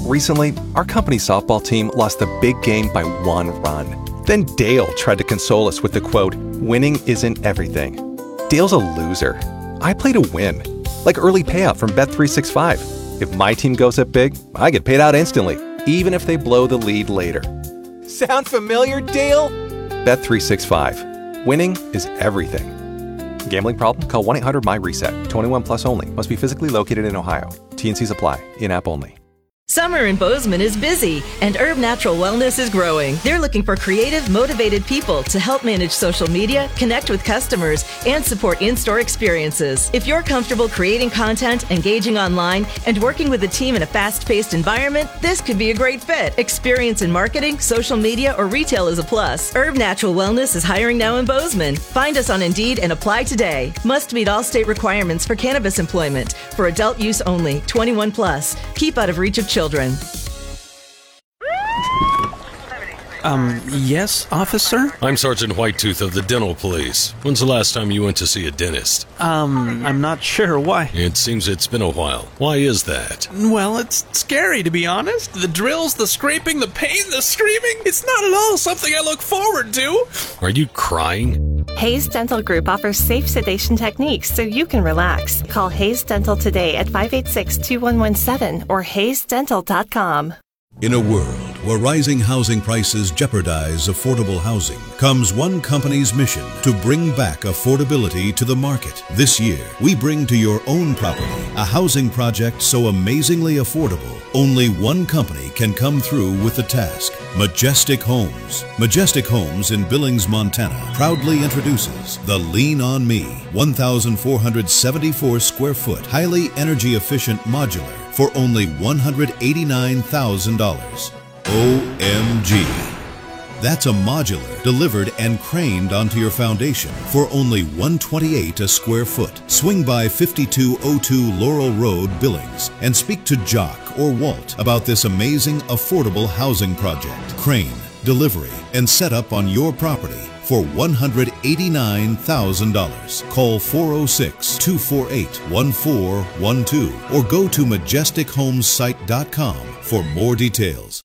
Recently, our company softball team lost the big game by 1 run. Then Dale tried to console us with the quote, "Winning isn't everything." Dale's a loser. I play to win. Like early payout from Bet365. If my team goes up big, I get paid out instantly, even if they blow the lead later. Sound familiar, Dale? Bet365. Winning is everything. Gambling problem? Call 1-800-MY-RESET. 21 plus only. Must be physically located in Ohio. T&Cs apply. In-app only. Summer in Bozeman is busy, and Herb Natural Wellness is growing. They're looking for creative, motivated people to help manage social media, connect with customers, and support in-store experiences. If you're comfortable creating content, engaging online, and working with a team in a fast-paced environment, this could be a great fit. Experience in marketing, social media, or retail is a plus. Herb Natural Wellness is hiring now in Bozeman. Find us on Indeed and apply today. Must meet all state requirements for cannabis employment. For adult use only, 21 plus. Keep out of reach of children. Yes, officer? I'm Sergeant Whitetooth of the Dental Police. When's the last time you went to see a dentist? I'm not sure. Why? It seems it's been a while. Why is that? Well, it's scary, to be honest. The drills, the scraping, the pain, the screaming. It's not at all something I look forward to. Are you crying? Hayes Dental Group offers safe sedation techniques so you can relax. Call Hayes Dental today at 586-2117 or hayesdental.com. In a world where rising housing prices jeopardize affordable housing, comes one company's mission to bring back affordability to the market. This year, we bring to your own property a housing project so amazingly affordable, only one company can come through with the task. Majestic Homes. Majestic Homes in Billings, Montana proudly introduces the Lean On Me 1,474 square foot, highly energy efficient modular for only $189,000. OMG. That's a modular delivered and craned onto your foundation for only $128 a square foot. Swing by 5202 Laurel Road, Billings, and speak to Jock or Walt about this amazing affordable housing project. Crane, delivery, and setup on your property for $189,000. Call 406-248-1412 or go to majestichomesite.com for more details.